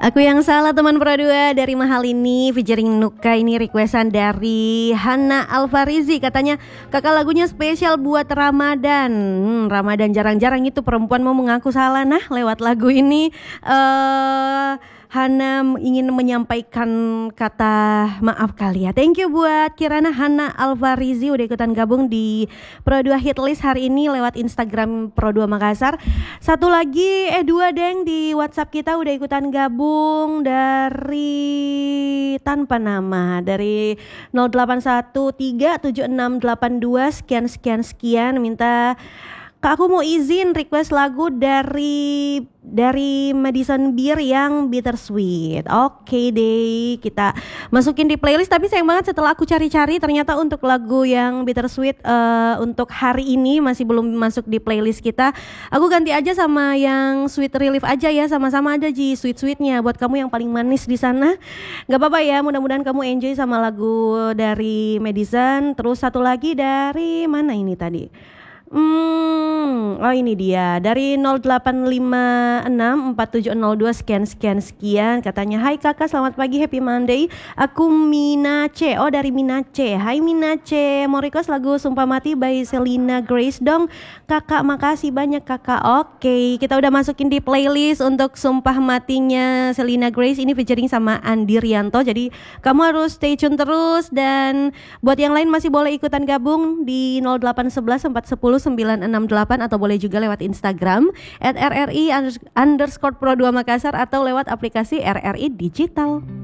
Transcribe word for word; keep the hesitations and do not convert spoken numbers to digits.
Aku yang salah teman Pro dua dari Mahal ini featuring Nuka. Ini requestan dari Hana Alfarizi. Katanya kakak lagunya spesial buat Ramadan. hmm, Ramadan jarang-jarang itu perempuan mau mengaku salah. Nah lewat lagu ini uh, Hana ingin menyampaikan kata maaf kali ya. Thank you buat Kirana Hana Alfarizi udah ikutan gabung di Pro dua Hit List hari ini lewat Instagram Pro dua Makassar. Satu lagi eh dua deng di WhatsApp kita udah ikutan gabung dari tanpa nama dari nol delapan satu tiga tujuh enam delapan dua sekian sekian sekian minta Kak aku mau izin request lagu dari dari Madison Beer yang Bittersweet. Oke deh, kita masukin di playlist. Tapi sayang banget setelah aku cari-cari ternyata untuk lagu yang Bittersweet uh, untuk hari ini masih belum masuk di playlist kita. Aku ganti aja sama yang Sweet Relief aja ya, sama-sama ada Ji sweet-sweetnya buat kamu yang paling manis di sana. Gak apa-apa ya, mudah-mudahan kamu enjoy sama lagu dari Madison. Terus satu lagi dari mana ini tadi? Hmm, oh ini dia dari nol delapan lima enam empat tujuh nol dua sekian sekian sekian katanya hai kakak selamat pagi happy Monday aku Mina C. Oh dari Mina C. Hai Mina C, mau request lagu Sumpah Mati by Selena Grace dong kakak. Makasih banyak kakak. Oke kita udah masukin di playlist untuk Sumpah Matinya Selena Grace ini featuring sama Andi Rianto. Jadi kamu harus stay tune terus dan buat yang lain masih boleh ikutan gabung di nol delapan satu satu empat satu nol sembilan enam delapan atau boleh juga lewat Instagram at R R I underscore Pro dua Makassar atau lewat aplikasi R R I Digital.